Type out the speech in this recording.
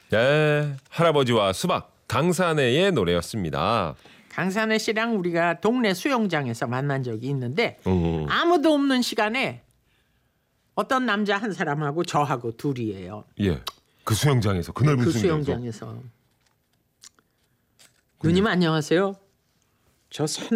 네, 할아버지와 수박 강산해의 노래였습니다. 강산해 씨랑 우리가 동네 수영장에서 만난 적이 있는데 아무도 없는 시간에 어떤 남자 한 사람하고 저하고 둘이에요. 예, 그 수영장에서 그 넓은 그 수영장에서. 수영장에서. 누님 안녕하세요. 저